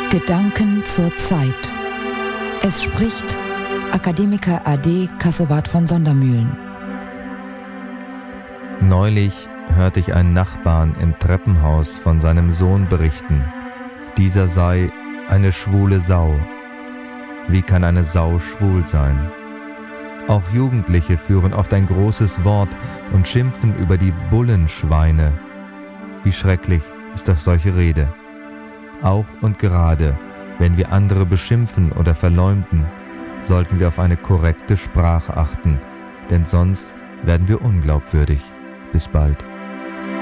Gedanken zur Zeit. Es spricht Akademiker AD Kassowat von Sondermühlen. Neulich hörte ich einen Nachbarn im Treppenhaus von seinem Sohn berichten. Dieser sei eine schwule Sau. Wie kann eine Sau schwul sein? Auch Jugendliche führen oft ein großes Wort und schimpfen über die Bullenschweine. Wie schrecklich ist doch solche Rede. Auch und gerade, wenn wir andere beschimpfen oder verleumden, sollten wir auf eine korrekte Sprache achten, denn sonst werden wir unglaubwürdig. Bis bald.